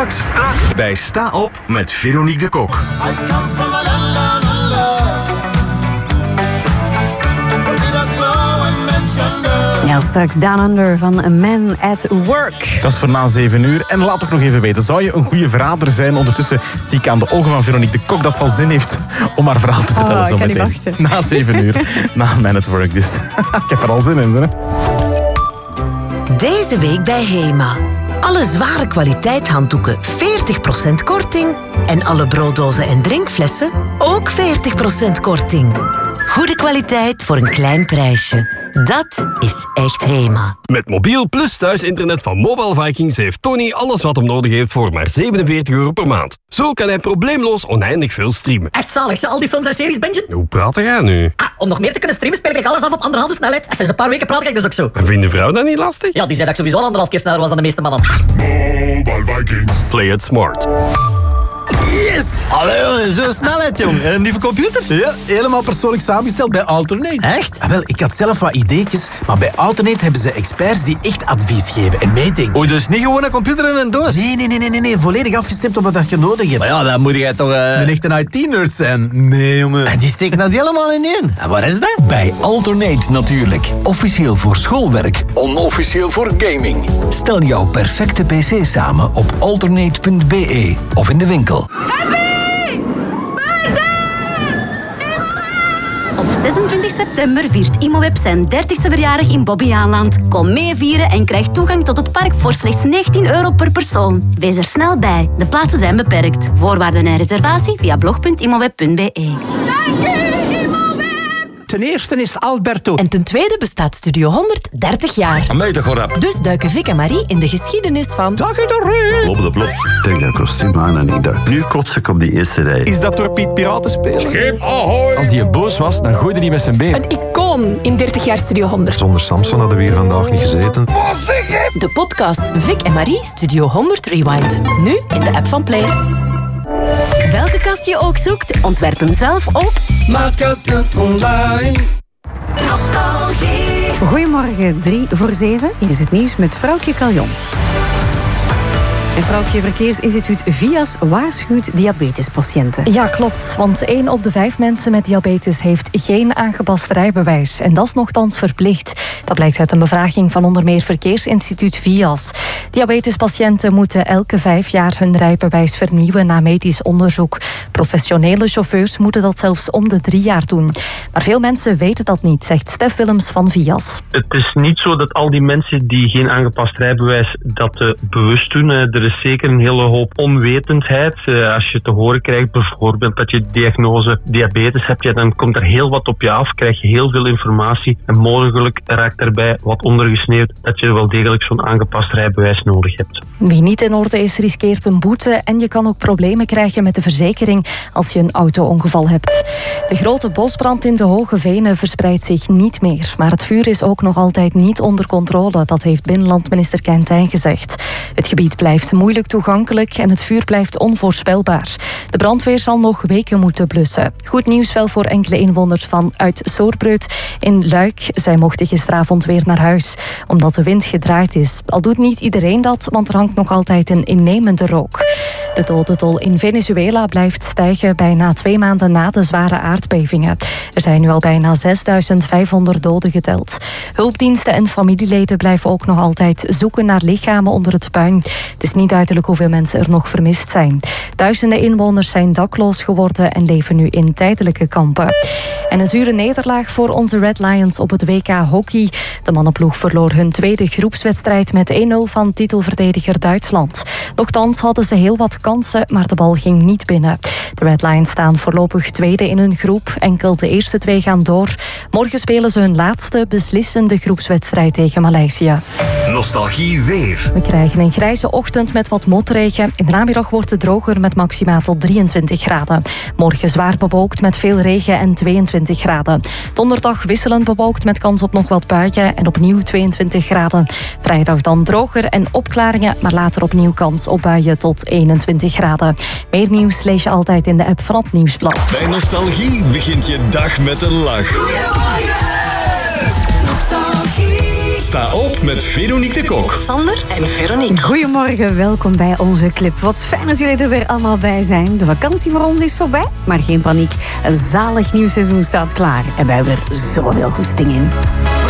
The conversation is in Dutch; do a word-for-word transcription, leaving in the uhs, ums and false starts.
Straks, straks bij Sta Op met Veronique de Kok. Ja, straks Down Under van A Man at Work. Dat is voor na zeven uur. En laat toch nog even weten, zou je een goede verrader zijn? Ondertussen zie ik aan de ogen van Veronique de Kok dat ze al zin heeft om haar verhaal te vertellen. Oh, zo ik kan niet meteen. wachten. Na zeven uur, na A Man at Work dus. Ik heb er al zin in, hè. Deze week bij Hema. Alle zware kwaliteit handdoeken veertig procent korting. En alle brooddozen en drinkflessen ook veertig procent korting. Goede kwaliteit voor een klein prijsje. Dat is echt Hema. Met mobiel plus thuisinternet van Mobile Vikings heeft Tony alles wat hem nodig heeft voor maar zevenenveertig euro per maand. Zo kan hij probleemloos oneindig veel streamen. Echt zalig, ze al die films en series bingen. Hoe praat jij nu? Ah, om nog meer te kunnen streamen speel ik alles af op anderhalve snelheid. En sinds een paar weken praat ik dus ook zo. En vindt de vrouw dat niet lastig? Ja, die zei dat ik sowieso al anderhalf keer sneller was dan de meeste mannen. Mobile Vikings. Play it smart. Yes! Allee, zo snelheid, jong. Een nieuwe computer? Ja, helemaal persoonlijk samengesteld bij Alternate. Echt? Ah, wel, ik had zelf wat ideetjes, maar bij Alternate hebben ze experts die echt advies geven en meedenken. Oei, dus niet gewoon een computer in een doos? Nee, nee, nee, nee, nee, volledig afgestemd op wat je nodig hebt. Maar ja, dan moet jij toch... Uh... Een echte I T-nerd zijn. Nee, jongen. En die steken dat helemaal in één. En waar is dat? Bij Alternate natuurlijk. Officieel voor schoolwerk, onofficieel voor gaming. Stel jouw perfecte pc samen op alternate punt b e of in de winkel. Op zesentwintig september viert Imoweb zijn dertigste verjaardag in Bobbejaanland. Kom mee vieren en krijg toegang tot het park voor slechts negentien euro per persoon. Wees er snel bij. De plaatsen zijn beperkt. Voorwaarden en reservatie via blog punt imoweb punt b e. Ten eerste is Alberto. En ten tweede bestaat Studio honderddertig jaar. Amai, gorap. Dus duiken Vic en Marie in de geschiedenis van... Dag iedereen! Plop de plop. Trek dat kostuum aan en ik dacht, nu kots ik op die eerste rij. Is dat door Piet Piraten spelen? Schip ahoy! Als hij boos was, dan gooide hij met zijn been. Een icoon in dertig jaar Studio honderd. Zonder Samson hadden we hier vandaag niet gezeten. De podcast Vic en Marie Studio honderd Rewind. Nu in de app van Play. Welke kast je ook zoekt, ontwerp hem zelf op Maatkasten online. Nostalgie. Goedemorgen, drie voor zeven. Hier is het nieuws met Vrouwtje Caljon. En Vrouwtje Verkeersinstituut V I A S waarschuwt diabetespatiënten. Ja, klopt. Want één op de vijf mensen met diabetes heeft geen aangepast rijbewijs. En dat is nochtans verplicht. Dat blijkt uit een bevraging van onder meer Verkeersinstituut V I A S. Diabetespatiënten moeten elke vijf jaar hun rijbewijs vernieuwen na medisch onderzoek. Professionele chauffeurs moeten dat zelfs om de drie jaar doen. Maar veel mensen weten dat niet, zegt Stef Willems van V I A S. Het is niet zo dat al die mensen die geen aangepast rijbewijs dat uh, bewust doen. Uh, er is zeker een hele hoop onwetendheid. Uh, als je te horen krijgt bijvoorbeeld dat je diagnose diabetes hebt, ja, dan komt er heel wat op je af, krijg je heel veel informatie en mogelijk raakt daarbij wat ondergesneeuwd dat je wel degelijk zo'n aangepast rijbewijs nodig hebt. Wie niet in orde is, riskeert een boete en je kan ook problemen krijgen met de verzekering als je een auto-ongeval hebt. De grote bosbrand in de Hoge Venen verspreidt zich niet meer, maar het vuur is ook nog altijd niet onder controle, dat heeft binnenlandminister Kentijn gezegd. Het gebied blijft moeilijk toegankelijk en het vuur blijft onvoorspelbaar. De brandweer zal nog weken moeten blussen. Goed nieuws wel voor enkele inwoners van uit Soerbreut in Luik. Zij mochten gisteravond weer naar huis, omdat de wind gedraaid is. Al doet niet iedereen dat, want er hangt nog altijd een innemende rook. De dodentol in Venezuela blijft stijgen bijna twee maanden na de zware aardbevingen. Er zijn nu al bijna zesduizend vijfhonderd doden geteld. Hulpdiensten en familieleden blijven ook nog altijd zoeken naar lichamen onder het puin. Het is niet duidelijk hoeveel mensen er nog vermist zijn. Duizenden inwoners zijn dakloos geworden en leven nu in tijdelijke kampen. En een zure nederlaag voor onze Red Lions op het W K hockey. De mannenploeg verloor hun tweede groepswedstrijd met één nul van titelverdediger Duitsland. Nochtans hadden ze heel wat kansen, maar de bal ging niet binnen. De Red Lions staan voorlopig tweede in hun groep. Enkel de eerste twee gaan door. Morgen spelen ze hun laatste beslissende groepswedstrijd tegen Maleisië. Nostalgie weer. We krijgen een grijze ochtend met wat motregen. In de namiddag wordt het droger met maximaal tot drieëntwintig graden. Morgen zwaar bewolkt met veel regen en tweeëntwintig graden. Donderdag wisselend bewolkt met kans op nog wat buien en opnieuw tweeëntwintig graden. Vrijdag dan droger en opklaringen, maar later opnieuw kans op buien tot eenentwintig graden. Meer nieuws lees je altijd in de app van het Nieuwsblad. Bij Nostalgie begint je dag met een lach. Nostalgie. Sta op met Veronique de Kok. Sander en Veronique. Goedemorgen, welkom bij onze clip. Wat fijn dat jullie er weer allemaal bij zijn. De vakantie voor ons is voorbij, maar geen paniek. Een zalig nieuw seizoen staat klaar en wij hebben er zoveel goesting in.